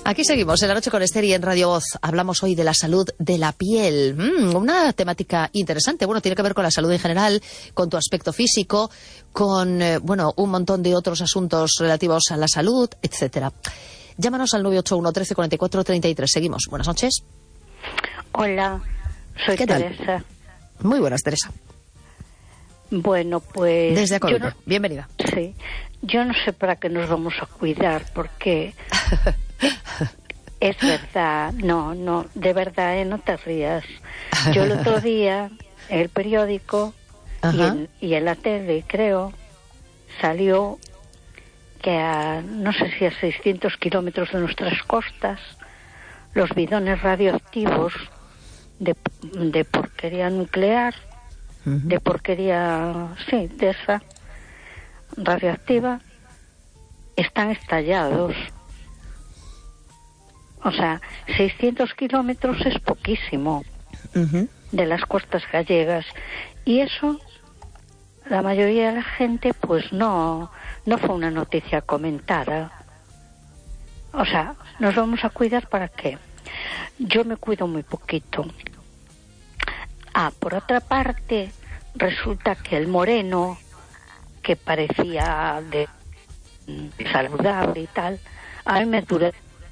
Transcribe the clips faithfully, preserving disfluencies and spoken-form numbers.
Aquí seguimos en La Noche con Esther y en Radio Voz. Hablamos hoy de la salud de la piel. Mm, una temática interesante. Bueno, tiene que ver con la salud en general, con tu aspecto físico, con eh, bueno, un montón de otros asuntos relativos a la salud, etcétera. Llámanos al nueve ocho uno, trece, cuarenta y cuatro, treinta y tres. Seguimos. Buenas noches. Hola, soy ¿Qué tal? Teresa. Muy buenas, Teresa. Bueno, pues... Desde Acoruña. yo no- Bienvenida. Sí, yo no sé para qué nos vamos a cuidar, porque es verdad, no, no, de verdad, ¿eh? No te rías. Yo el otro día, en el periódico y Ajá. en, y en la tele, creo, salió que a, no sé si a seiscientos kilómetros de nuestras costas, los bidones radioactivos de, de porquería nuclear, Ujú. de porquería, sí, de esa radioactiva, están estallados. O sea, seiscientos kilómetros es poquísimo Ujú. de las costas gallegas. Y eso, la mayoría de la gente, pues no, no fue una noticia comentada. O sea, ¿nos vamos a cuidar para qué? Yo me cuido muy poquito. Ah, por otra parte, resulta que el moreno, que parecía de mm, saludable y tal, a mí me dura.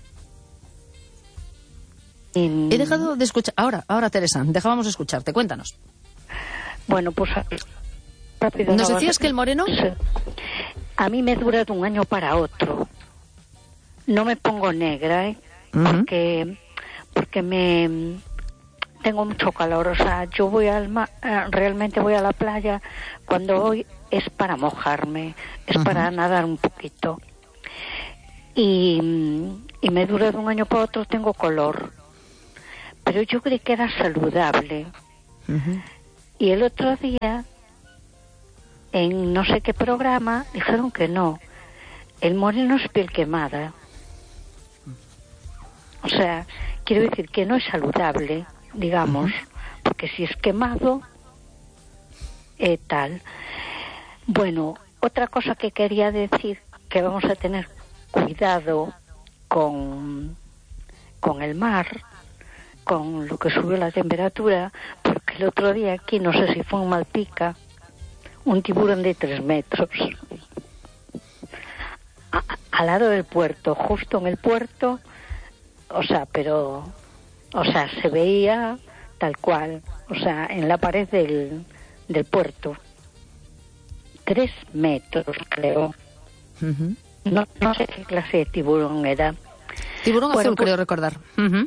Y, He dejado de escuchar... Ahora, ahora, Teresa, dejábamos de escucharte. Cuéntanos. bueno, pues rápido. ¿Nos no, decías que el moreno? sí. A mí me dura de un año para otro. No me pongo negra, ¿eh? Ujú. Porque, porque me tengo mucho calor. O sea, yo voy al ma- eh, realmente voy a la playa cuando voy es para mojarme, es Ujú. para nadar un poquito. Y, y me dura de un año para otro, tengo color. Pero yo creí que era saludable. Ujú. Y el otro día, en no sé qué programa, dijeron que no. El moreno es piel quemada. O sea, quiero decir que no es saludable, digamos, porque si es quemado, eh, tal. Bueno, otra cosa que quería decir, que vamos a tener cuidado con, con el mar, con lo que subió la temperatura, porque el otro día aquí, no sé si fue en Malpica, un tiburón de tres metros, a- al lado del puerto, justo en el puerto, o sea, pero, o sea, se veía tal cual, o sea, en la pared del, del puerto. Tres metros, creo. Ujú. No, no sé qué clase de tiburón era. Tiburón Bueno, azul, pues- creo recordar. Ujú.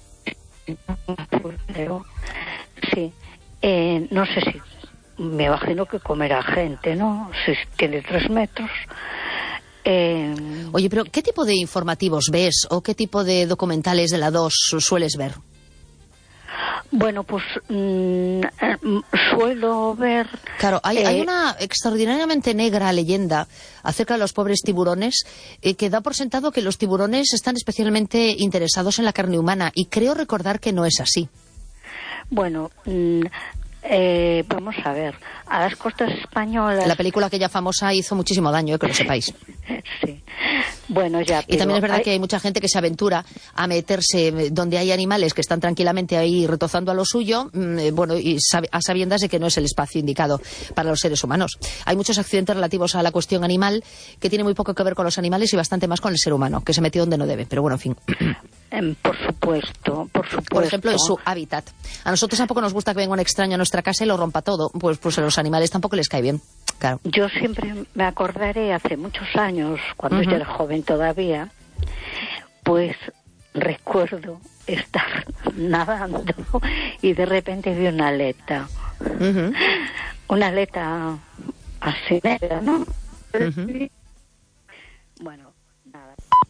Creo. Sí. Eh, no sé si, me imagino que comerá gente, ¿no? Si tiene tres metros. Eh, Oye, pero ¿qué tipo de informativos ves o qué tipo de documentales de la dos sueles ver? bueno, pues mm, eh, mm, suelo ver... Claro, hay, eh, hay una extraordinariamente negra leyenda acerca de los pobres tiburones eh, que da por sentado que los tiburones están especialmente interesados en la carne humana y creo recordar que no es así. Bueno, mm, eh, vamos a ver. A las costas españolas... La película aquella famosa hizo muchísimo daño, eh, que lo sepáis. Sí. Bueno, ya, Y también es pero verdad hay- que hay mucha gente que se aventura a meterse donde hay animales que están tranquilamente ahí retozando a lo suyo, mm, eh, bueno, y sab- a sabiendas de que no es el espacio indicado para los seres humanos. Hay muchos accidentes relativos a la cuestión animal que tiene muy poco que ver con los animales y bastante más con el ser humano, que se metió donde no debe. Pero bueno, en fin. em, por supuesto, por supuesto. Por ejemplo, en su hábitat. A nosotros tampoco nos gusta que venga un extraño a nuestra casa y lo rompa todo. Pues, pues a los animales tampoco les cae bien. Claro. Yo siempre me acordaré hace muchos años, cuando Ujú. yo era joven todavía, pues recuerdo estar nadando y de repente vi una aleta. Ujú. Una aleta así negra, ¿no? Ujú. Bueno, nada.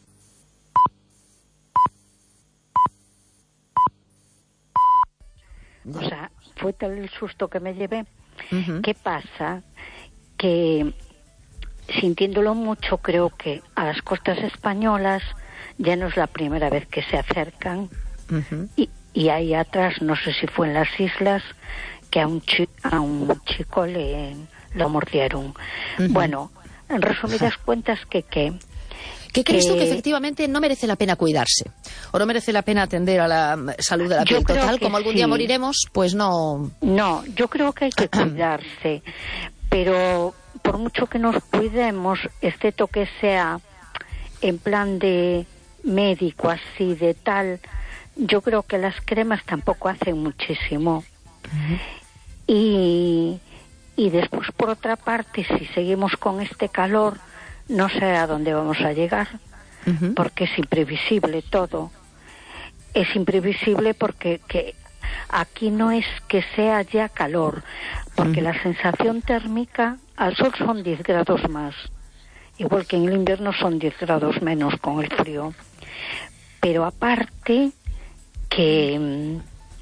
O sea, fue tal el susto que me llevé. Ujú. ¿Qué pasa? Que sintiéndolo mucho, creo que a las costas españolas ya no es la primera vez que se acercan. Ujú. Y, y ahí atrás, no sé si fue en las islas, que a un, chi- a un chico le lo mordieron. Ujú. Bueno, en resumidas cuentas, que, que ¿Qué crees que... tú que efectivamente no merece la pena cuidarse? ¿O no merece la pena atender a la salud de la Yo piel? creo Total, que como algún sí. día moriremos, pues no... No, yo creo que hay que cuidarse, pero por mucho que nos cuidemos, excepto que sea en plan de médico, así, de tal, yo creo que las cremas tampoco hacen muchísimo. Uh-huh. Y, y después, por otra parte, si seguimos con este calor, no sé a dónde vamos a llegar, uh-huh. porque es imprevisible todo. Es imprevisible porque que aquí no es que sea ya calor, porque uh-huh. la sensación térmica al sol son diez grados más, igual que en el invierno son diez grados menos con el frío. Pero aparte que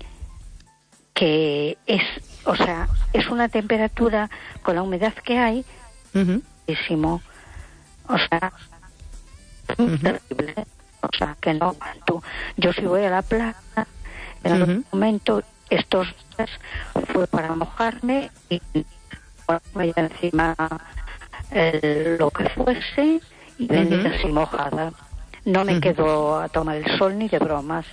que es, o sea, es una temperatura con la humedad que hay, uh-huh. muchísimo, o sea, uh-huh. terrible, o sea, que no aguanto. Yo si voy a la playa, en uh-huh. algún momento, estos días fue para mojarme y ponerme encima el, lo que fuese y venir uh-huh. así mojada. No me uh-huh. quedo a tomar el sol ni de bromas.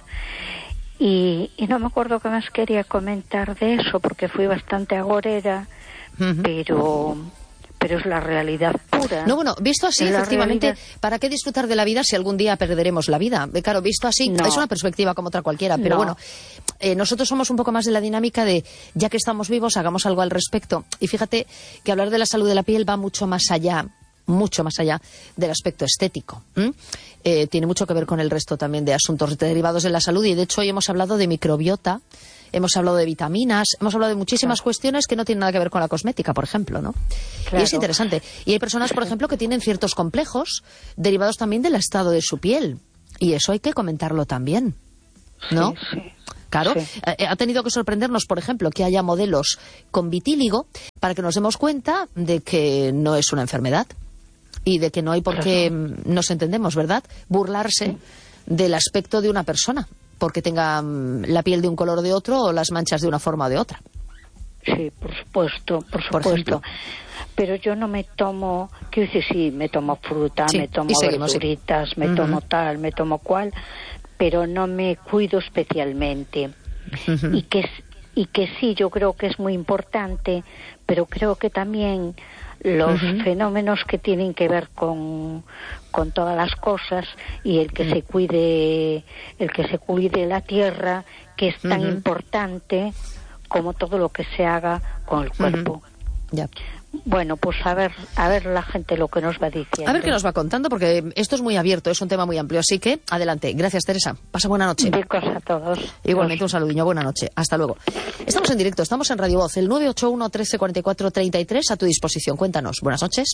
Y, y no me acuerdo qué más quería comentar de eso, porque fui bastante agorera, uh-huh. pero... pero es la realidad pura. No, bueno, visto así, es efectivamente, realidad... ¿para qué disfrutar de la vida si algún día perderemos la vida? Claro, visto así, no. es una perspectiva como otra cualquiera, pero no. bueno, eh, nosotros somos un poco más de la dinámica de, ya que estamos vivos, hagamos algo al respecto. Y fíjate que hablar de la salud de la piel va mucho más allá, mucho más allá del aspecto estético. ¿Mm? Eh, tiene mucho que ver con el resto también de asuntos derivados de la salud, y de hecho hoy hemos hablado de microbiota, hemos hablado de vitaminas, hemos hablado de muchísimas claro. cuestiones que no tienen nada que ver con la cosmética, por ejemplo, ¿no? Claro. Y es interesante. Y hay personas, por ejemplo, que tienen ciertos complejos derivados también del estado de su piel. Y eso hay que comentarlo también, ¿no? Sí, sí. Claro, sí. eh, ha tenido que sorprendernos, por ejemplo, que haya modelos con vitíligo para que nos demos cuenta de que no es una enfermedad y de que no hay por qué, claro. nos entendemos, ¿verdad?, burlarse sí. del aspecto de una persona porque tenga um, la piel de un color o de otro o las manchas de una forma o de otra. Sí, por supuesto, por supuesto. Por Pero yo no me tomo, quiero decir, sí, me tomo fruta, sí, me tomo seguimos, verduritas, sí. me uh-huh. tomo tal, me tomo cual, pero no me cuido especialmente. Uh-huh. Y que y que sí, yo creo que es muy importante, pero creo que también los uh-huh. fenómenos que tienen que ver con, con todas las cosas y el que uh-huh. se cuide el que se cuide la tierra, que es tan uh-huh. importante como todo lo que se haga con el cuerpo. Uh-huh. Ya. Bueno, pues a ver, a ver la gente lo que nos va diciendo. A ver qué nos va contando, porque esto es muy abierto, es un tema muy amplio. Así que, adelante. Gracias, Teresa. Pasa buena noche. Ricos a todos. Igualmente, un saludillo. Buena noche. Hasta luego. Estamos en directo, estamos en Radio Voz, el nueve ocho uno, trece, cuarenta y cuatro, treinta y tres, a tu disposición. Cuéntanos. Buenas noches.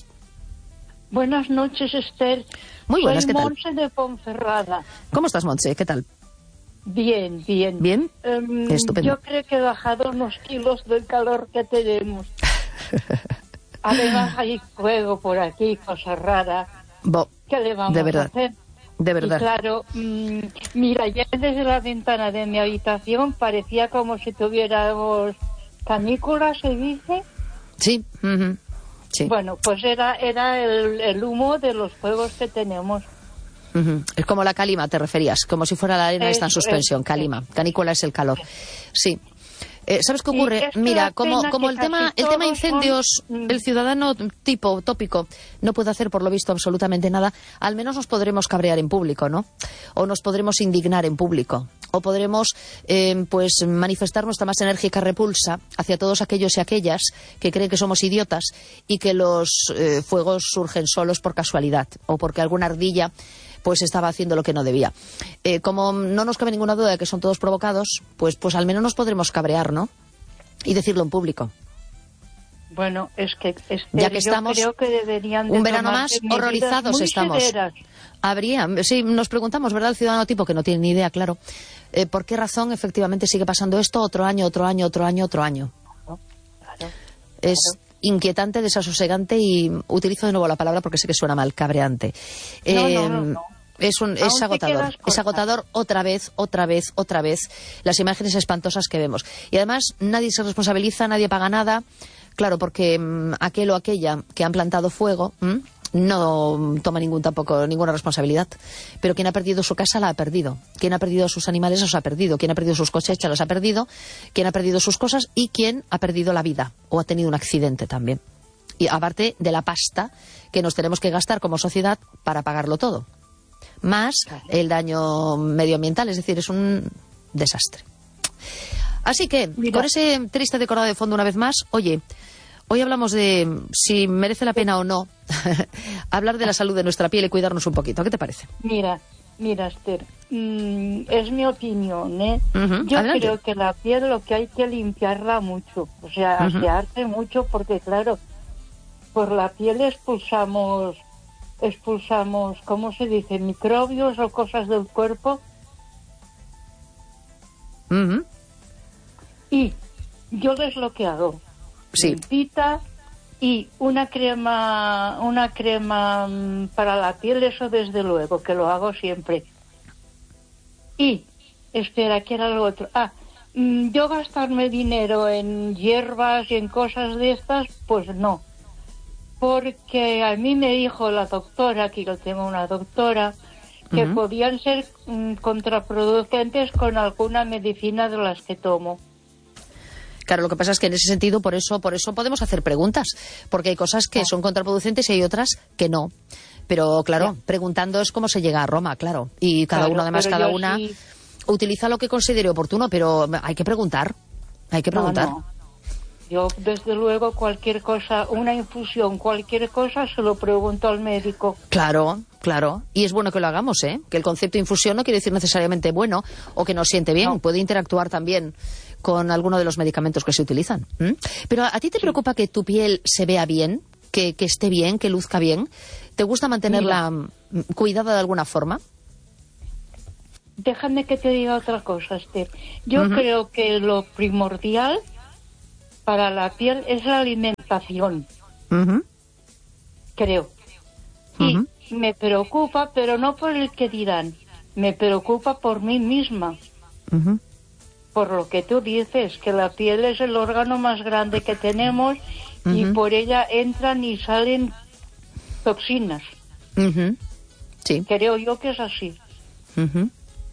Buenas noches, Esther. Muy buenas, Soy ¿qué tal? Montse de Ponferrada. ¿Cómo estás, Montse? ¿Qué tal? Bien, bien. ¿Bien? Um, Estupendo. Yo creo que he bajado unos kilos del calor que tenemos. Además hay fuego por aquí, cosa rara. Bo, ¿Qué le vamos de verdad, a hacer? De verdad. Y claro, mmm, mira, ya desde la ventana de mi habitación parecía como si tuviéramos canículas, ¿se dice? Sí. Uh-huh. Sí. Bueno, pues era era el, el humo de los fuegos que tenemos. Uh-huh. Es como la calima, te referías, como si fuera la arena esta en suspensión, es, calima. Es. Canícula es el calor. Sí. Eh, ¿Sabes qué ocurre? Mira, como, como el tema el tema incendios, son... el ciudadano tipo tópico no puede hacer por lo visto absolutamente nada, al menos nos podremos cabrear en público, ¿no? O nos podremos indignar en público, o podremos eh, pues manifestar nuestra más enérgica repulsa hacia todos aquellos y aquellas que creen que somos idiotas y que los eh, fuegos surgen solos por casualidad o porque alguna ardilla pues estaba haciendo lo que no debía. Eh, como no nos cabe ninguna duda de que son todos provocados, pues pues al menos nos podremos cabrear, ¿no? Y decirlo en público. Bueno, es que este, ya que estamos, yo creo que deberían de un verano más, horrorizados estamos. Severas. Habría, sí, nos preguntamos, ¿verdad? El ciudadano tipo que no tiene ni idea, claro. Eh, ¿Por qué razón efectivamente sigue pasando esto otro año, otro año, otro año, otro año? Claro, claro, es claro. Inquietante, desasosegante y utilizo de nuevo la palabra porque sé que suena mal, cabreante. No, eh, no, no, no. Es, un, es agotador, es agotador otra vez, otra vez, otra vez, las imágenes espantosas que vemos. Y además nadie se responsabiliza, nadie paga nada, claro, porque mmm, aquel o aquella que han plantado fuego, mmm, no toma ningún tampoco ninguna responsabilidad. Pero quien ha perdido su casa la ha perdido. Quien ha perdido sus animales los ha perdido. Quien ha perdido sus cosechas los ha perdido. Quien ha perdido sus cosas y quien ha perdido la vida o ha tenido un accidente también. Y aparte de la pasta que nos tenemos que gastar como sociedad para pagarlo todo. Más el daño medioambiental, es decir, es un desastre. Así que, Mira. con ese triste decorado de fondo una vez más, oye, hoy hablamos de si merece la pena o no hablar de la salud de nuestra piel y cuidarnos un poquito. ¿Qué te parece? Mira, mira, Esther, mmm, es mi opinión, ¿eh? Uh-huh. Yo Adelante. creo que la piel lo que hay que limpiarla mucho, o sea, uh-huh. asearse mucho, porque claro, por la piel expulsamos, expulsamos, ¿cómo se dice? Microbios o cosas del cuerpo. Uh-huh. Y yo les lo que hago, sí. limpita y una crema, una crema para la piel, eso desde luego, que lo hago siempre. Y, espera, ¿qué era lo otro? Ah, yo gastarme dinero en hierbas y en cosas de estas, pues no. Porque a mí me dijo la doctora, que yo tengo una doctora, que uh-huh. podían ser mm, contraproducentes con alguna medicina de las que tomo. Claro, lo que pasa es que en ese sentido, por eso, por eso podemos hacer preguntas, porque hay cosas que son contraproducentes y hay otras que no. Pero claro, ya. preguntando es cómo se llega a Roma, claro. Y cada claro, uno, además, cada una sí... utiliza lo que considere oportuno, pero hay que preguntar, hay que preguntar. No, no. Yo, desde luego, cualquier cosa, una infusión, cualquier cosa, se lo pregunto al médico. Claro, claro. Y es bueno que lo hagamos, ¿eh? Que el concepto de infusión no quiere decir necesariamente bueno o que nos siente bien. No. Puede interactuar también con alguno de los medicamentos que se utilizan. ¿Mm? Pero ¿a ti te sí. preocupa que tu piel se vea bien? Que, que esté bien, que luzca bien? ¿Te gusta mantenerla Mira. cuidada de alguna forma? Déjame que te diga otra cosa, Esther. Yo uh-huh. creo que lo primordial para la piel es la alimentación. Uh-huh. Creo. Uh-huh. Y me preocupa, pero no por el que dirán. Me preocupa por mí misma. Uh-huh. Por lo que tú dices, que la piel es el órgano más grande que tenemos uh-huh. y por ella entran y salen toxinas. Uh-huh. Sí. Creo yo que es así. Uh-huh.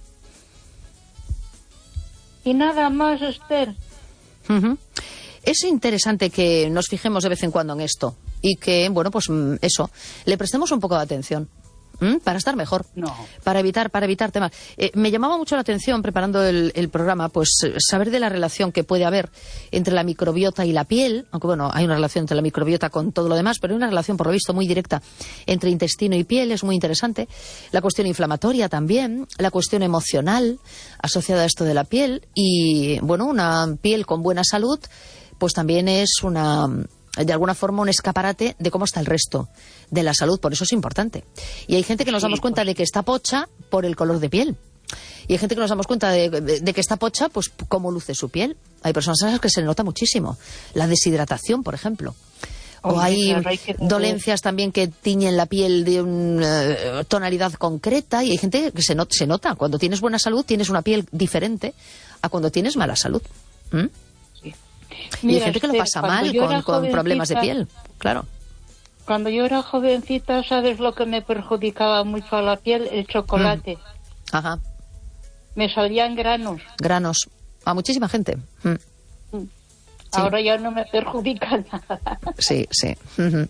Y nada más, Esther. Uh-huh. Es interesante que nos fijemos de vez en cuando en esto y que, bueno, pues eso, le prestemos un poco de atención. ¿Mm? Para estar mejor, no. para evitar para evitar temas. Eh, me llamaba mucho la atención, preparando el, el programa, pues saber de la relación que puede haber entre la microbiota y la piel, aunque bueno, hay una relación entre la microbiota con todo lo demás, pero hay una relación, por lo visto, muy directa entre intestino y piel, es muy interesante. La cuestión inflamatoria también, la cuestión emocional asociada a esto de la piel y, bueno, una piel con buena salud, pues también es una... de alguna forma un escaparate de cómo está el resto de la salud, por eso es importante. Y hay gente que nos sí, damos cuenta pues... de que está pocha por el color de piel. Y hay gente que nos damos cuenta de, de, de que está pocha, pues cómo luce su piel. Hay personas a las que se le nota muchísimo. La deshidratación, por ejemplo. O Hombre, hay, claro, hay que... dolencias también que tiñen la piel de una uh, tonalidad concreta y hay gente que se, not se nota. Cuando tienes buena salud tienes una piel diferente a cuando tienes mala salud. ¿Mm? Y Mira, hay gente que lo pasa mal con, con problemas de piel, claro. Cuando yo era jovencita, ¿sabes lo que me perjudicaba mucho a la piel? El chocolate. Mm. Ajá. Me salían granos. Granos. A muchísima gente. Mm. Mm. Sí. Ahora ya no me perjudica nada. Sí, sí. Uh-huh.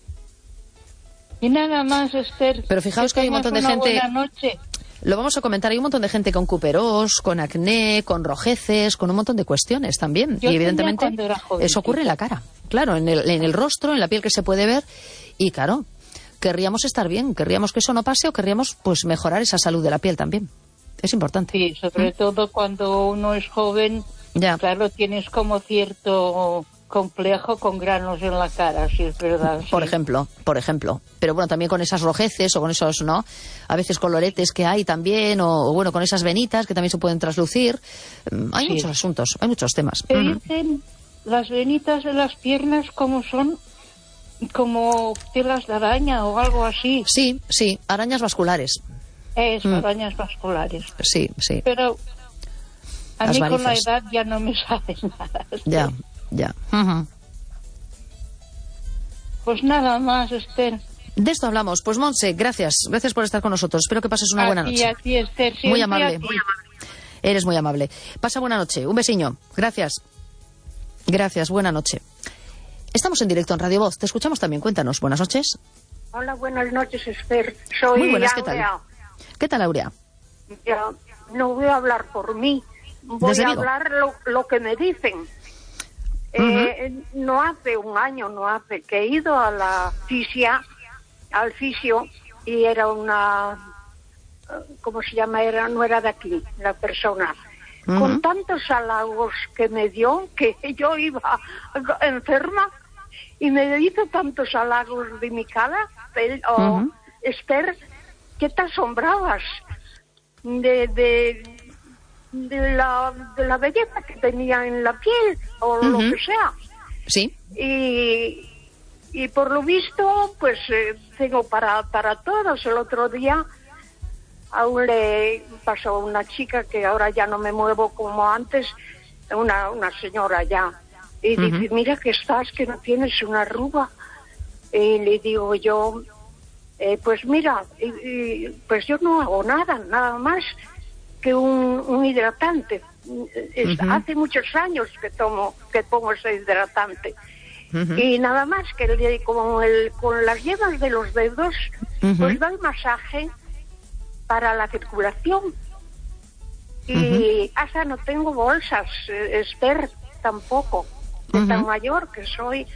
Y nada más, Esther. Pero fijaos que, que hay un montón de gente... Buena noche. Lo vamos a comentar, hay un montón de gente con cuperós, con acné, con rojeces, con un montón de cuestiones también. Yo y evidentemente eso ocurre en la cara, claro, en el, en el rostro, en la piel que se puede ver. Y claro, querríamos estar bien, querríamos que eso no pase o querríamos pues mejorar esa salud de la piel también. Es importante. Sí, sobre ¿Mm? todo cuando uno es joven, ya. Claro, tienes como cierto... complejo con granos en la cara, si es verdad. Por sí. ejemplo, por ejemplo. Pero bueno, también con esas rojeces o con esos, ¿no? A veces coloretes que hay también, o, o bueno, con esas venitas que también se pueden traslucir. Hay sí. muchos asuntos, hay muchos temas. Te dicen las venitas de las piernas como son, como telas de araña o algo así. Sí, sí, arañas vasculares. Es, mm. arañas vasculares. Sí, sí. Pero a las mí varices. Con la edad ya no me sabe nada. Ya. Ya. Uh-huh. Pues nada más, Esther. De esto hablamos. Pues Montse, gracias. Gracias por estar con nosotros. Espero que pases una a buena ti, noche. A ti, Esther, muy amable. Muy amable. Eres muy amable. Pasa buena noche. Un besiño. Gracias. Gracias. Buena noche. Estamos en directo en Radio Voz. Te escuchamos también. Cuéntanos. Buenas noches. Hola, buenas noches, Esther. Soy Muy buenas. Aurea. ¿Qué tal? ¿Qué tal, Aurea? Ya, no voy a hablar por mí. Voy Desde a Vigo. hablar lo, lo que me dicen. Eh, no hace un año, no hace, que he ido a la fisia, al fisio, y era una, ¿cómo se llama? Era, no era de aquí, la persona. Uh-huh. Con tantos halagos que me dio, que yo iba enferma, y me hizo tantos halagos de mi cara, él, oh, uh-huh. Esther, que te asombrabas de... de De la, de la belleza que tenía en la piel o uh-huh. lo que sea. Sí. Y, y por lo visto, pues eh, tengo para, para todos. El otro día aún le pasó una chica que ahora ya no me muevo como antes, una, una señora ya. Y uh-huh. dice, mira que estás, que no tienes una arruga. Y le digo yo, eh, pues mira, y, y, pues yo no hago nada, nada más que un, un hidratante. Es, uh-huh. Hace muchos años que tomo, que pongo ese hidratante. Uh-huh. Y nada más que el, con, el, con las yemas de los dedos, uh-huh. pues doy masaje para la circulación. Y uh-huh. hasta no tengo bolsas, Esther, tampoco, de uh-huh. tan mayor que soy.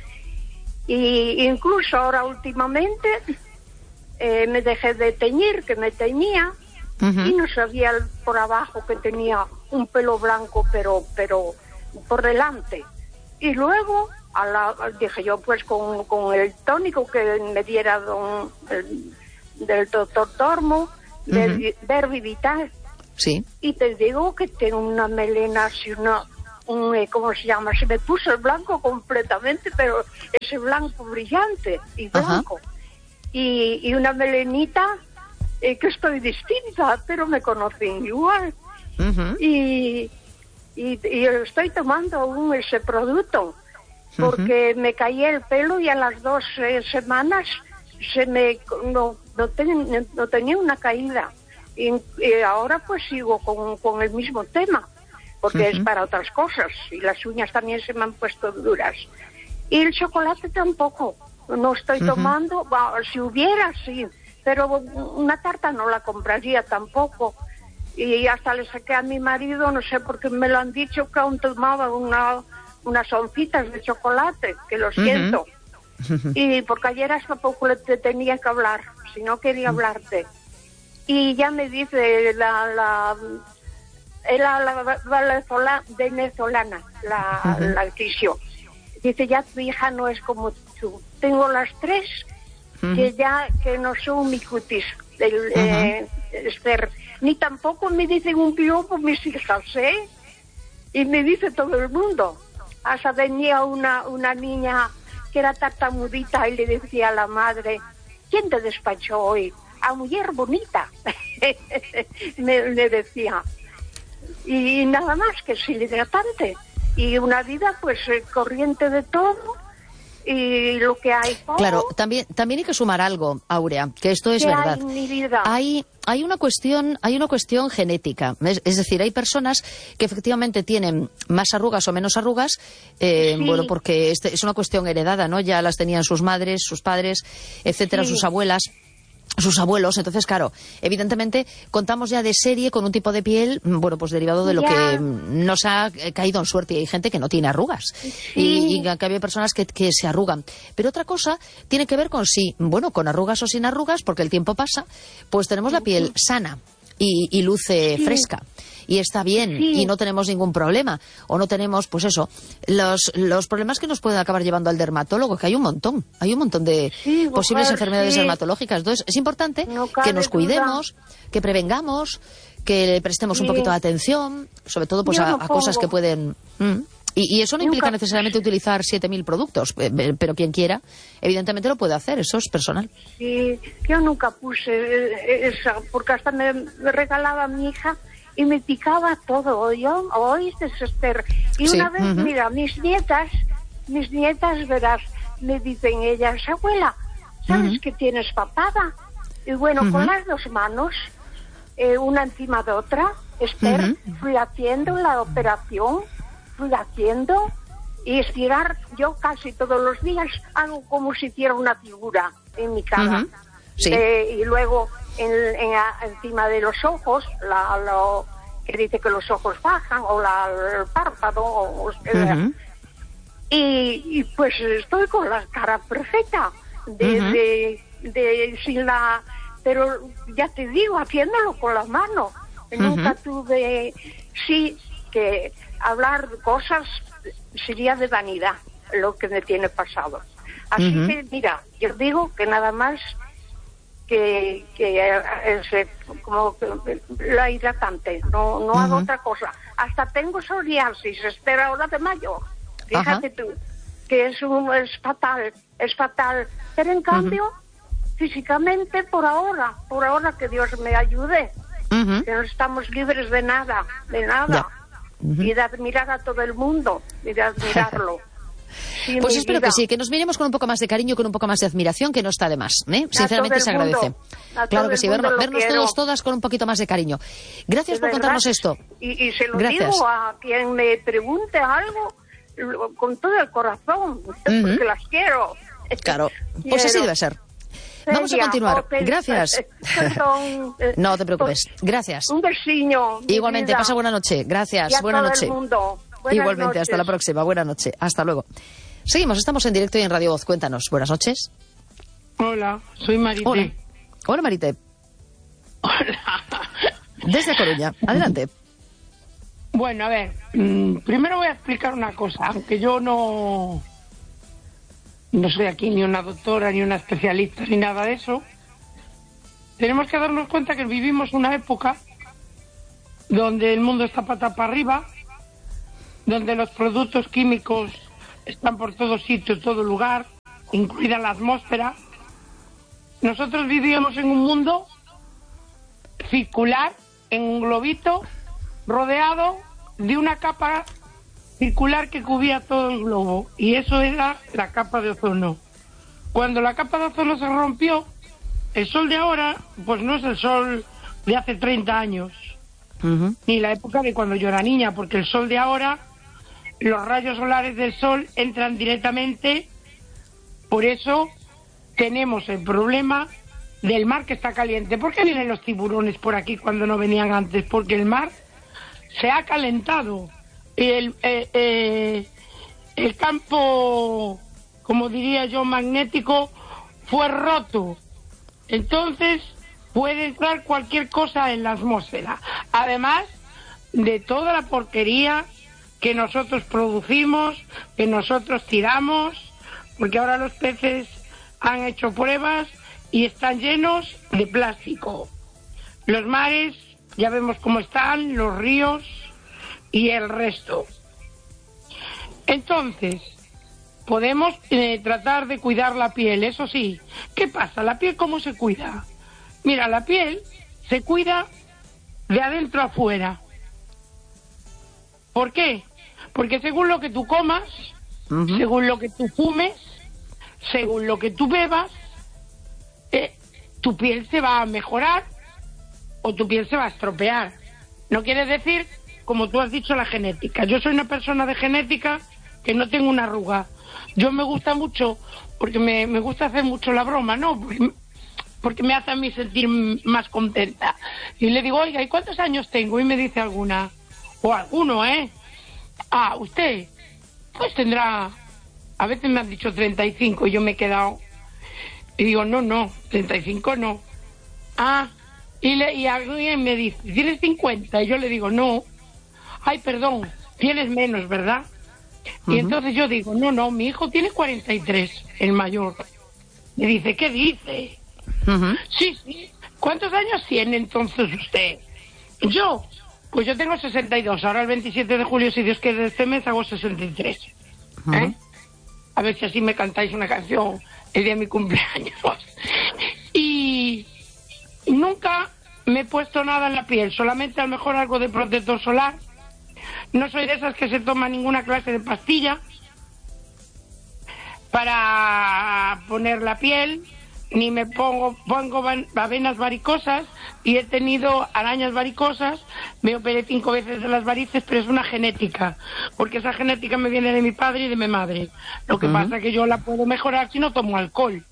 Y incluso ahora últimamente eh, me dejé de teñir, que me teñía. Uh-huh. Y no sabía por abajo que tenía un pelo blanco, pero pero por delante. Y luego a la, dije yo, pues con, con el tónico que me diera don, el, del doctor Tormo, uh-huh. de Verbi Vital. Sí. Y te digo que tengo una melena así, una, un, ¿cómo se llama? Se me puso el blanco completamente, pero ese blanco brillante y blanco. Uh-huh. Y, y una melenita... Eh, que estoy distinta, pero me conocen igual. Uh-huh. y, y, y estoy tomando aún ese producto, porque uh-huh. me caí el pelo y a las dos eh, semanas se me no, no, ten, no tenía una caída. Y, y ahora pues sigo con, con el mismo tema, porque uh-huh. es para otras cosas. Y las uñas también se me han puesto duras. Y el chocolate tampoco. No estoy uh-huh. tomando. Bueno, si hubiera, sí. Pero una tarta no la compraría tampoco. Y hasta le saqué a mi marido, no sé por qué me lo han dicho, que aún tomaba una, unas oncitas de chocolate, que lo siento. Uh-huh. Y porque ayer hasta poco le te tenía que hablar, si no quería hablarte. Y ya me dice la la era la, la, la venezolana, la, uh-huh. la fisio. Dice, ya tu hija no es como tú. Tengo las tres... Uh-huh. que ya que no son mi cutis, el, uh-huh. eh, Esther, ni tampoco me dicen un piropo mis hijas, ¿eh? Y me dice todo el mundo. Hasta venía una, una niña que era tartamudita y le decía a la madre, ¿quién te despachó hoy? A mujer bonita, me, me decía. Y nada más que sin hidratante. Y una vida pues eh, corriente de todo. Y lo que hay... Oh, claro, también también hay que sumar algo, Aurea, que esto es verdad. Hay, mi vida? Hay hay una cuestión hay una cuestión genética, es, es decir, hay personas que efectivamente tienen más arrugas o menos arrugas, eh, sí. bueno, porque este, es una cuestión heredada, ¿no? Ya las tenían sus madres, sus padres, etcétera, sí. sus abuelas. Sus abuelos, entonces claro, evidentemente contamos ya de serie con un tipo de piel, bueno, pues derivado de lo ya. que nos ha caído en suerte. Y hay gente que no tiene arrugas sí. y, y que hay personas que, que se arrugan. Pero otra cosa tiene que ver con si, bueno, con arrugas o sin arrugas, porque el tiempo pasa, pues tenemos la piel sana y, y luce sí. fresca. Y está bien, sí. y no tenemos ningún problema. O no tenemos, pues eso, los, los problemas que nos pueden acabar llevando al dermatólogo, que hay un montón. Hay un montón de sí, posibles mujer, enfermedades sí. dermatológicas. Entonces, es importante no que nos cuidemos, duda. que prevengamos, que le prestemos sí. un poquito de atención, sobre todo pues a, a cosas que pueden... ¿Mm? Y, y eso no implica nunca... necesariamente utilizar siete mil productos, pero quien quiera, evidentemente lo puede hacer, eso es personal. Sí, yo nunca puse esa, porque hasta me, me regalaba a mi hija... y me picaba todo, yo, oíste, Esther. Y sí. una vez, uh-huh. mira, mis nietas, mis nietas, verás, me dicen ellas, abuela, ¿sabes Ujú. que tienes papada? Y bueno, Ujú. con las dos manos, eh, una encima de otra, Esther, Ujú. fui haciendo la operación, fui haciendo, y estirar, yo casi todos los días hago como si hiciera una figura en mi cara. Ujú. Sí. Eh, y luego en, en a- encima de los ojos, la, lo que dice que los ojos bajan, o la, el párpado, o, o- Ujú. y, y pues estoy con la cara perfecta, de, Ujú. de, de- sin la, pero ya te digo, haciéndolo con la mano. Nunca tuve, sí, que hablar de cosas sería de vanidad, lo que me tiene pasado. Así Ujú. que, mira, yo digo que nada más que, que eh, ese, como que la hidratante, no, no hago Ujú. otra cosa. Hasta tengo psoriasis, espera ahora de mayo. Fíjate Ajá. tú, que es, un, es fatal, es fatal. Pero en cambio, físicamente, por ahora, por ahora que Dios me ayude, Ujú. que no estamos libres de nada, de nada. Ya. Ujú. Y de admirar a todo el mundo, y de admirarlo. Sí, Pues mi espero vida. que sí, que nos miremos con un poco más de cariño, con un poco más de admiración, que no está de más, ¿eh? A Sinceramente todo se el mundo, agradece. a Claro todo que el sí, mundo vernos, lo vernos quiero. todos, todas con un poquito más de cariño. Gracias De por verdad. contarnos esto. Y, y se lo Gracias. digo a quien me pregunte algo, lo- con todo el corazón, porque las quiero. Claro, pues así Quiero. debe ser. Vamos a Celia, continuar. oh, Celia, Gracias. eh, perdón, eh, No te preocupes. Gracias. Un besiño. mi Igualmente, vida. pasa buena noche. Gracias. Y a Buena todo noche. el mundo. Buenas Igualmente, hasta la noches. próxima. Buena noche. Hasta luego. Seguimos, estamos en directo y en Radio Voz. Cuéntanos. Buenas noches. Hola, soy Marité. Hola. Hola, Marité. Hola. Desde Coruña. Adelante. Bueno, a ver, mm, primero voy a explicar una cosa, aunque yo no, no soy aquí ni una doctora, ni una especialista, ni nada de eso. Tenemos que darnos cuenta que vivimos una época donde el mundo está pata para arriba, donde los productos químicos están por todos sitios, todo lugar, incluida la atmósfera. Nosotros vivíamos en un mundo circular, en un globito, rodeado de una capa circular que cubría todo el globo, y eso era la capa de ozono. Cuando la capa de ozono se rompió, el sol de ahora, pues no es el sol de hace treinta años, Ujú. ni la época de cuando yo era niña, porque el sol de ahora, los rayos solares del sol entran directamente, por eso tenemos el problema del mar que está caliente. ¿Por qué vienen los tiburones por aquí cuando no venían antes? Porque el mar se ha calentado. El, eh, eh, el campo, como diría yo, magnético, fue roto. Entonces puede entrar cualquier cosa en la atmósfera. Además de toda la porquería que nosotros producimos, que nosotros tiramos, porque ahora los peces han hecho pruebas y están llenos de plástico. Los mares, ya vemos cómo están, los ríos y el resto. Entonces, podemos eh, tratar de cuidar la piel, eso sí. ¿Qué pasa? ¿La piel cómo se cuida? Mira, la piel se cuida de adentro a afuera. ¿Por qué? Porque según lo que tú comas, Ujú. según lo que tú fumes, según lo que tú bebas, eh, tu piel se va a mejorar o tu piel se va a estropear. No quiere decir, como tú has dicho, la genética. Yo soy una persona de genética que no tengo una arruga. Yo me gusta mucho, porque me, me gusta hacer mucho la broma, ¿no? Porque, porque me hace a mí sentir más contenta. Y le digo, oiga, ¿y cuántos años tengo? Y me dice alguna, o alguno, ¿eh? Ah, usted, pues tendrá, a veces me han dicho treinta y cinco y yo me he quedado, y digo, no, no, treinta y cinco no. Ah, y, le, y alguien me dice, ¿tienes cincuenta? Y yo le digo, no. Ay, perdón, tienes menos, ¿verdad? Y entonces yo digo, no, no, mi hijo tiene cuarenta y tres, el mayor. Me dice, ¿qué dice? Ujú. Sí, sí. ¿Cuántos años tiene entonces usted? Yo, pues yo tengo sesenta y dos. Ahora el veintisiete de julio, si Dios quiere, de este mes hago sesenta y tres. ¿Eh? A ver si así me cantáis una canción el día de mi cumpleaños. Y nunca me he puesto nada en la piel, solamente a lo mejor algo de protector solar. No soy de esas que se toma ninguna clase de pastilla para poner la piel, ni me pongo pongo venas varicosas, y he tenido arañas varicosas. Me operé cinco veces de las varices, pero es una genética, porque esa genética me viene de mi padre y de mi madre. Lo que uh-huh. pasa es que yo la puedo mejorar si no tomo alcohol,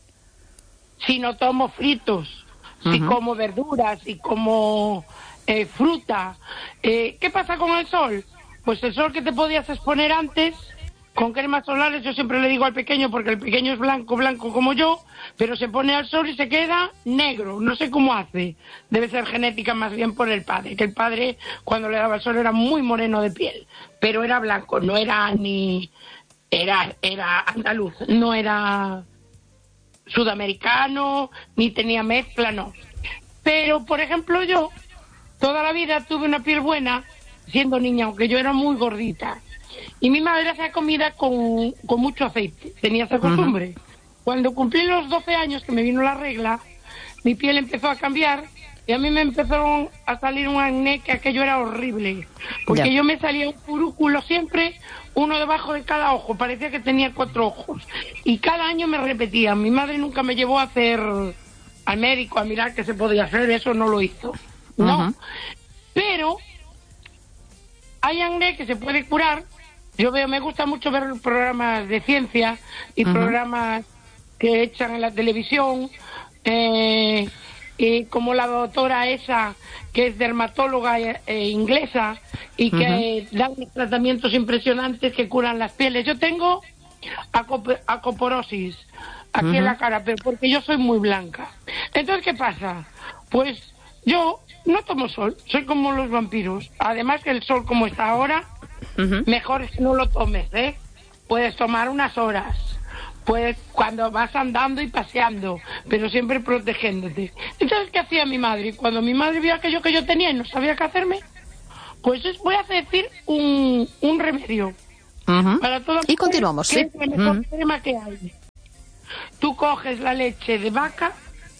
si no tomo fritos, uh-huh. si como verduras, si como eh, fruta. Eh, ¿Qué pasa con el sol? Pues el sol que te podías exponer antes con cremas solares, yo siempre le digo al pequeño, porque el pequeño es blanco, blanco como yo, pero se pone al sol y se queda negro, no sé cómo hace. Debe ser genética más bien por el padre, que el padre cuando le daba el sol era muy moreno de piel, pero era blanco, no era ni... era, era andaluz, no era sudamericano, ni tenía mezcla, no. Pero, por ejemplo, yo toda la vida tuve una piel buena siendo niña, aunque yo era muy gordita. Y mi madre hacía comida con, con mucho aceite, tenía esa costumbre. Uh-huh. Cuando cumplí los doce años, que me vino la regla, mi piel empezó a cambiar y a mí me empezaron a salir un acné, que aquello era horrible. Porque yeah. yo me salía un furúnculo siempre, uno debajo de cada ojo, parecía que tenía cuatro ojos. Y cada año me repetía. Mi madre nunca me llevó a hacer al médico, a mirar qué se podía hacer, eso no lo hizo. No. Uh-huh. Pero hay acné que se puede curar. Yo veo, me gusta mucho ver programas de ciencia y uh-huh. programas que echan en la televisión, eh, y como la doctora esa, que es dermatóloga eh, inglesa, y que uh-huh. da unos tratamientos impresionantes que curan las pieles. Yo tengo acop- acoporosis aquí uh-huh. en la cara, pero porque yo soy muy blanca. Entonces, ¿qué pasa? Pues yo no tomo sol, soy como los vampiros. Además que el sol como está ahora, uh-huh. mejor es que no lo tomes, ¿eh? Puedes tomar unas horas, puedes cuando vas andando y paseando, pero siempre protegiéndote. Entonces, ¿qué hacía mi madre? Cuando mi madre vio aquello que yo tenía y no sabía qué hacerme, pues es, voy a decir un, un remedio uh-huh. para toda y continuamos, que ¿sí? es la mejor uh-huh. crema que hay. Tú coges la leche de vaca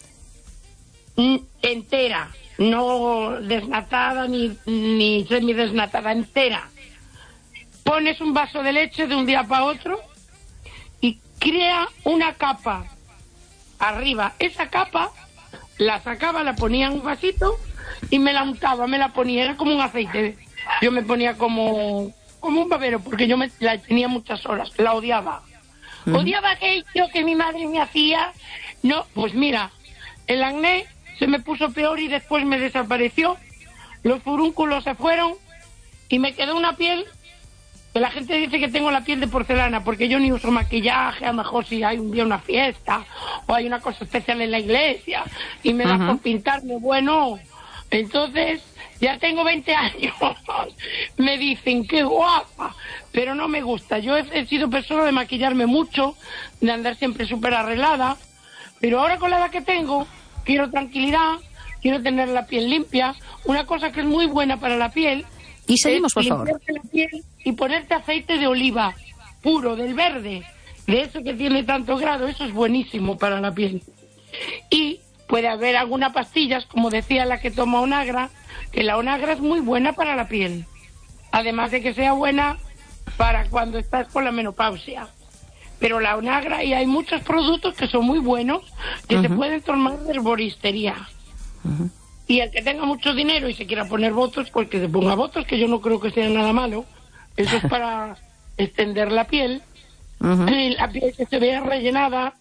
entera, no desnatada ni, ni semidesnatada, entera. Pones un vaso de leche de un día para otro y crea una capa arriba. Esa capa la sacaba, la ponía en un vasito y me la untaba, me la ponía, era como un aceite. Yo me ponía como, como un babero, porque yo me, la tenía muchas horas, la odiaba. Mm. Odiaba aquello que mi madre me hacía. No, pues mira, el acné se me puso peor y después me desapareció. Los furúnculos se fueron y me quedó una piel que la gente dice que tengo la piel de porcelana, porque yo ni uso maquillaje. A lo mejor si hay un día una fiesta o hay una cosa especial en la iglesia y me uh-huh. da por pintarme, bueno, entonces ya tengo veinte años. Me dicen qué guapa, pero no me gusta. Yo he, he sido persona de maquillarme mucho, de andar siempre súper arreglada, pero ahora con la edad que tengo quiero tranquilidad, quiero tener la piel limpia. Una cosa que es muy buena para la piel. Y seguimos, por favor. La piel y ponerte aceite de oliva puro, del verde, de eso que tiene tanto grado. Eso es buenísimo para la piel. Y puede haber algunas pastillas, como decía la que toma Onagra, que la Onagra es muy buena para la piel, además de que sea buena para cuando estás con la menopausia. Pero la Onagra, y hay muchos productos que son muy buenos, que uh-huh. se pueden tomar de herboristería. Uh-huh. Y el que tenga mucho dinero y se quiera poner votos, pues que se ponga votos, que yo no creo que sea nada malo. Eso es para extender la piel. Uh-huh. Y la piel que se vea rellenada.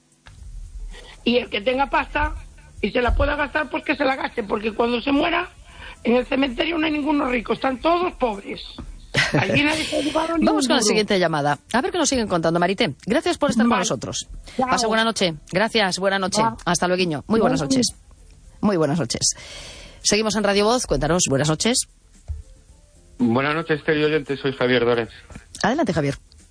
Y el que tenga pasta y se la pueda gastar, pues que se la gaste. Porque cuando se muera, en el cementerio no hay ninguno rico, están todos pobres. Vamos con la siguiente llamada. A ver qué nos siguen contando, Marité. Gracias por estar vale. con nosotros. Chao. Pasa buena noche. Gracias, buena noche. Chao. Hasta luego. Muy buenas noches. Muy buenas noches. Seguimos en Radio Voz. Cuéntanos, buenas noches. Buenas noches, querido oyente. Soy Javier Dores. Adelante, Javier.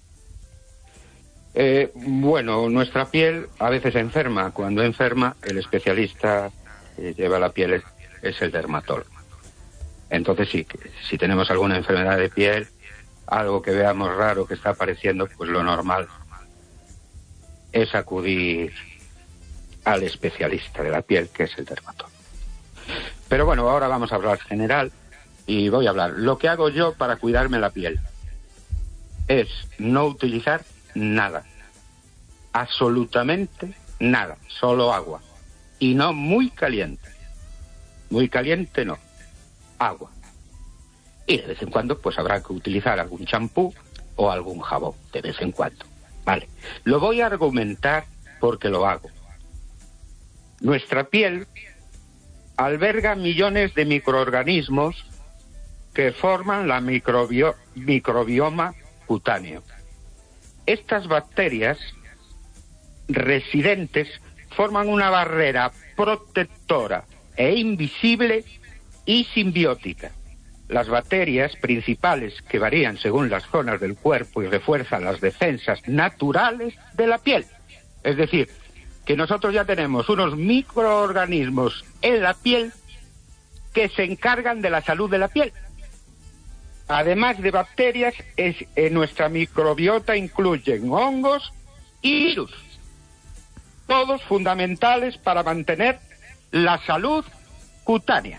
Eh, bueno, nuestra piel a veces enferma. Cuando enferma, el especialista que lleva la piel es, es el dermatólogo. Entonces, sí, si tenemos alguna enfermedad de piel, algo que veamos raro que está apareciendo, pues lo normal es acudir al especialista de la piel, que es el dermatólogo. Pero bueno, ahora vamos a hablar general y voy a hablar. Lo que hago yo para cuidarme la piel es no utilizar nada, absolutamente nada, solo agua. Y no muy caliente. Muy caliente no, agua. Y de vez en cuando pues habrá que utilizar algún champú o algún jabón, de vez en cuando. Vale, lo voy a argumentar porque lo hago. Nuestra piel alberga millones de microorganismos que forman la microbio- microbioma cutáneo. Estas bacterias residentes forman una barrera protectora e invisible y simbiótica. Las bacterias principales que varían según las zonas del cuerpo y refuerzan las defensas naturales de la piel. Es decir, que nosotros ya tenemos unos microorganismos en la piel que se encargan de la salud de la piel. Además de bacterias, es, en nuestra microbiota incluyen hongos y virus, todos fundamentales para mantener la salud cutánea.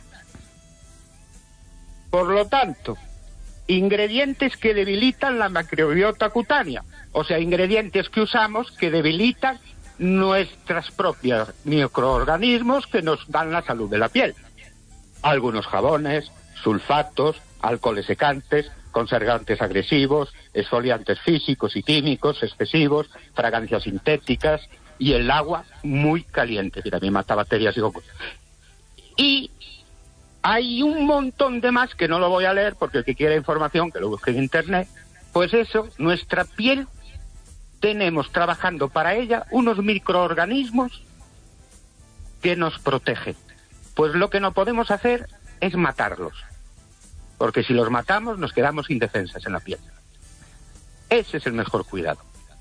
Por lo tanto, ingredientes que debilitan la microbiota cutánea, o sea, ingredientes que usamos que debilitan nuestras propias microorganismos que nos dan la salud de la piel. Algunos jabones, sulfatos, alcoholes secantes, conservantes agresivos, exfoliantes físicos y químicos excesivos, fragancias sintéticas y el agua muy caliente, que también mata bacterias y hongos. Y hay un montón de más que no lo voy a leer porque el que quiera información que lo busque en internet. Pues eso, nuestra piel tenemos trabajando para ella unos microorganismos que nos protegen. Pues lo que no podemos hacer es matarlos, porque si los matamos nos quedamos indefensas en la piel. Ese es el mejor cuidado.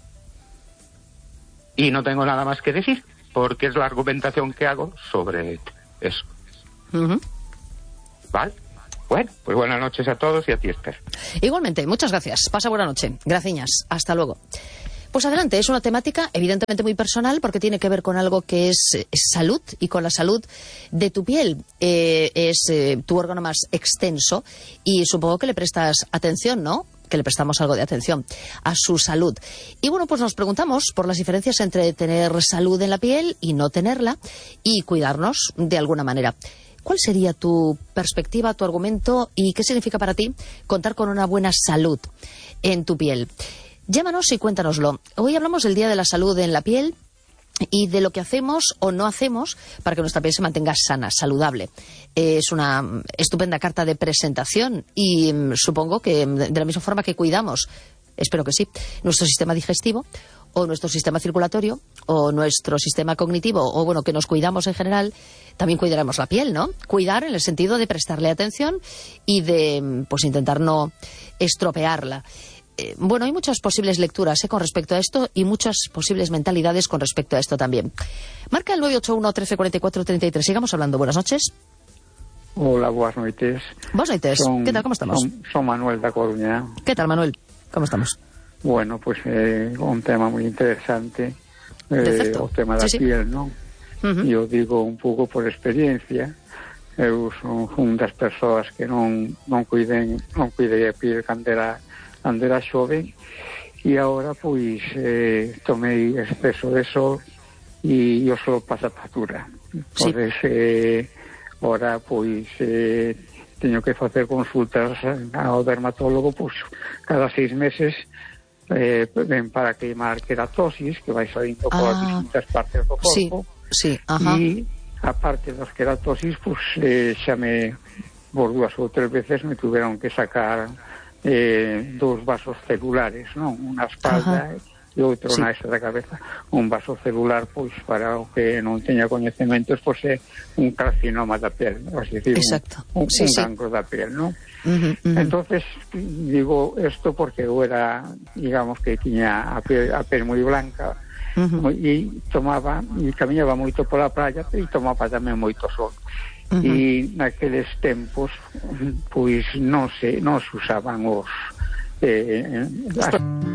Y no tengo nada más que decir, porque es la argumentación que hago sobre eso. Uh-huh. ¿Vale? Bueno, pues buenas noches a todos y a ti, Esther. Igualmente, muchas gracias. Pasa buena noche. Graciñas. Hasta luego. Pues adelante, es una temática evidentemente muy personal porque tiene que ver con algo que es, es salud y con la salud de tu piel. Eh, es eh, tu órgano más extenso y supongo que le prestas atención, ¿no? Que le prestamos algo de atención a su salud. Y bueno, pues nos preguntamos por las diferencias entre tener salud en la piel y no tenerla y cuidarnos de alguna manera. ¿Cuál sería tu perspectiva, tu argumento y qué significa para ti contar con una buena salud en tu piel? Llámanos y cuéntanoslo. Hoy hablamos del Día de la Salud en la Piel y de lo que hacemos o no hacemos para que nuestra piel se mantenga sana, saludable. Es una estupenda carta de presentación y mmm, supongo que de la misma forma que cuidamos, espero que sí, nuestro sistema digestivo o nuestro sistema circulatorio o nuestro sistema cognitivo o bueno, que nos cuidamos en general, también cuidaremos la piel, ¿no? Cuidar en el sentido de prestarle atención y de pues intentar no estropearla. Eh, bueno, hay muchas posibles lecturas ¿eh? con respecto a esto y muchas posibles mentalidades con respecto a esto también. Marca el nueve ocho uno, trece, cuarenta y cuatro, treinta y tres. Sigamos hablando. Buenas noches. Hola, buenas noches. Buenas noches. Son, ¿Qué tal? ¿Cómo estamos? Son, son Manuel da Coruña. ¿Qué tal, Manuel? ¿Cómo estamos? Bueno, pues eh, un tema muy interesante. Eh, o tema da sí, piel, sí. non? Uh-huh. Eu digo un pouco por experiencia. Eu son un das persoas que non non cuiden, non cuidei a piel cando era cando era xoven e agora pois eh, tomei exceso de sol e o sol pasa factura. Entonces sí. eh, agora pois eh, teño que facer consultas ao dermatólogo pois cada seis meses eh, ven para queimar queratosis que vai saindo por ah, distintas partes do corpo. Sí, sí, ajá. E a parte das queratosis pois eh, xa me por dúas ou tres veces me tuveron que sacar eh, dos vasos celulares, non? Unha espalda ajá. e outro sí. na esa da cabeza. Un vaso celular pois para o que non teña coñecementos pois é un carcinoma da piel, é dicir, exacto. un, un, sí, un sí. cancro da piel, non? Uh-huh, uh-huh. Entonces digo esto porque eu era, digamos que tiña a piel, a piel moi blanca uh-huh. e tomaba e camiñaba moito pola praia e tomaba tamén moito sol uh-huh. e naqueles tempos pois non se non se usaban os eh, as...